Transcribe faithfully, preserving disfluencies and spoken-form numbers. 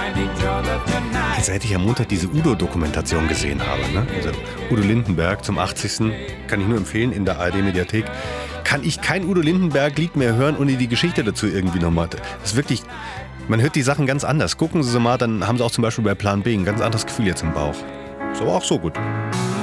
Jetzt hätte ich am Montag diese Udo-Dokumentation gesehen habe. Ne? Also Udo Lindenberg zum achtzigsten kann ich nur empfehlen in der A R D-Mediathek. Kann ich kein Udo Lindenberg-Lied mehr hören, ohne die Geschichte dazu irgendwie nochmal. Das ist wirklich, man hört die Sachen ganz anders. Gucken Sie sie mal, dann haben Sie auch zum Beispiel bei Plan B ein ganz anderes Gefühl jetzt im Bauch. Ist aber auch so gut.